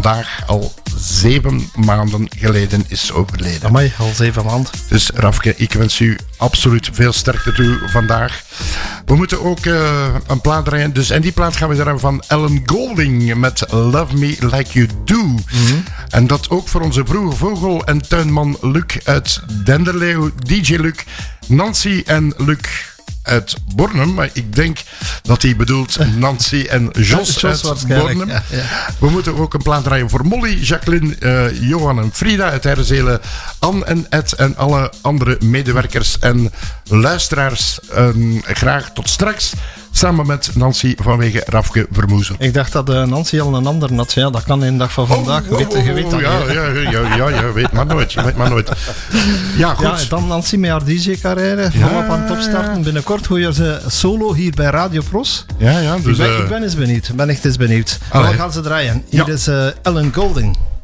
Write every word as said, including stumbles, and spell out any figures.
vandaag al zeven maanden geleden is overleden. Amai, al zeven maanden. Dus Rafke, ik wens u absoluut veel sterkte toe vandaag. We moeten ook uh, een plaat draaien. Dus, en die plaat gaan we draaien van Ellen Golding met Love Me Like You Do. Mm-hmm. En dat ook voor onze vroege vogel en tuinman Luc uit Denderleeuw, D J Luc, Nancy en Luc uit Bornem, maar ik denk dat hij bedoelt Nancy en Jos, Jos uit Bornem. Ja, ja. We moeten ook een plaat draaien voor Molly, Jacqueline, uh, Johan en Frida uit Herzelen, Anne en Ed en alle andere medewerkers en luisteraars. Um, graag tot straks. Samen met Nancy vanwege Rafke Vermoezen. Ik dacht dat uh, Nancy al een ander had. Ja, dat kan in de dag van vandaag. Oh, oh, weet, je weet oh, dat ja, ja, ja, ja, ja, weet maar nooit. Je weet maar nooit. Ja, goed. Ja, dan Nancy met haar D J-carrière. Ja, volop aan het opstarten. Binnenkort hoor je ze solo hier bij Radio Pros. Ja, ja. Dus, ik, ben, uh... ik ben eens benieuwd. Ik ben echt eens benieuwd. Dan gaan ze draaien. Hier ja. is uh, Ellen Golding.